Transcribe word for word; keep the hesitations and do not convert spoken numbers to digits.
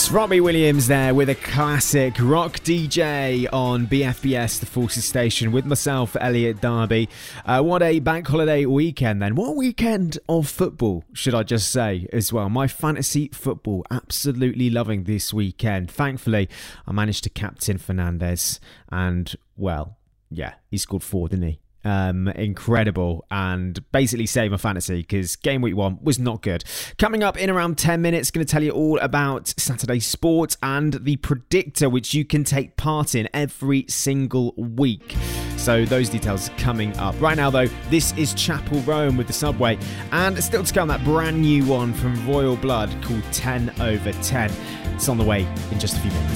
Yes, Robbie Williams there with a classic rock D J on B F B S, the Forces Station, with myself, Elliot Darby. Uh, what a bank holiday weekend then. What a weekend of football, should I just say, as well. My fantasy football, absolutely loving this weekend. Thankfully, I managed to captain Fernandes and, well, yeah, he scored four, didn't he? Um, incredible, and basically saved my fantasy because game week one was not good. Coming up in around ten minutes, going to tell you all about Saturday Sport and the Predictor, which you can take part in every single week. So those details coming up. Right now though, this is Chapel Roan with the Subway, and still to come that brand new one from Royal Blood called ten over ten. It's on the way in just a few minutes.